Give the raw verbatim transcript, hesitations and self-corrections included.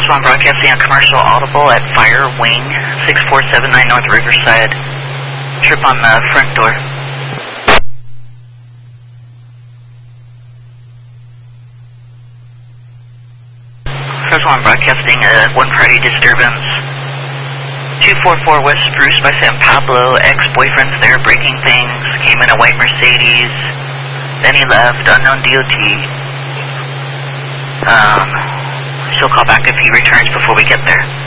First one broadcasting on commercial audible at Fire Wing, six four seven nine North Riverside. Trip on the front door. First one broadcasting a one party disturbance. two forty-four West Spruce by San Pablo. Ex-boyfriend's there breaking things. Came in a white Mercedes. Then he left. Unknown D O T. Um, she'll call back if he returns before we get there.